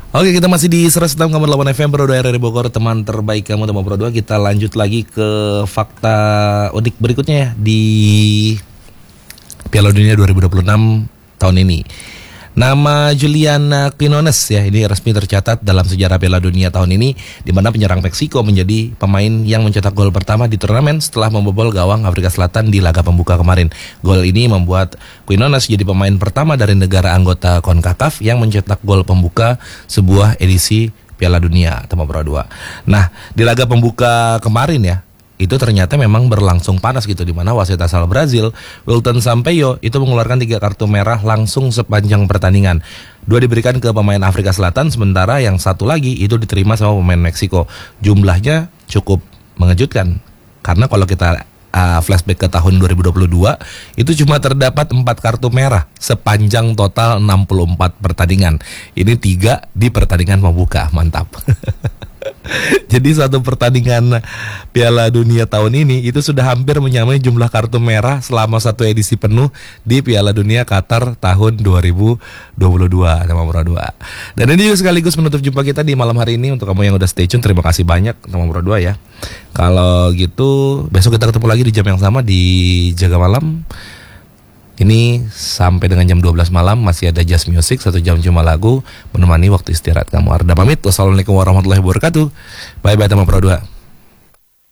Oke, kita masih di 106,8 FM Pro 2 RRI Bogor, teman terbaik kamu, teman Pro 2. Kita lanjut lagi ke fakta unik berikutnya ya di Piala Dunia 2026 tahun ini. Nama Juliana Quinones ya, ini resmi tercatat dalam sejarah Piala Dunia tahun ini, di mana penyerang Meksiko menjadi pemain yang mencetak gol pertama di turnamen setelah membobol gawang Afrika Selatan di laga pembuka kemarin. Gol ini membuat Quinones jadi pemain pertama dari negara anggota CONCACAF yang mencetak gol pembuka sebuah edisi Piala Dunia, teman Pro 2. Nah, di laga pembuka kemarin ya, itu ternyata memang berlangsung panas gitu, di mana wasit asal Brazil, Wilton Sampaio, itu mengeluarkan 3 kartu merah langsung sepanjang pertandingan. 2 diberikan ke pemain Afrika Selatan, sementara yang 1 lagi itu diterima sama pemain Meksiko. Jumlahnya cukup mengejutkan, karena kalau kita flashback ke tahun 2022, itu cuma terdapat 4 kartu merah sepanjang total 64 pertandingan. Ini 3 di pertandingan pembuka, mantap. Jadi satu pertandingan Piala Dunia tahun ini itu sudah hampir menyamai jumlah kartu merah selama satu edisi penuh di Piala Dunia Qatar tahun 2022, teman Pro 2. Dan ini juga sekaligus menutup jumpa kita di malam hari ini. Untuk kamu yang udah stay tune, terima kasih banyak, teman Pro 2 ya. Kalau gitu besok kita ketemu lagi di jam yang sama di Jaga Malam. Ini sampai dengan jam 12 malam masih ada Just Music, 1 jam cuma lagu menemani waktu istirahat kamu. Arda pamit. Wassalamualaikum warahmatullahi wabarakatuh. Bye bye teman Pro 2.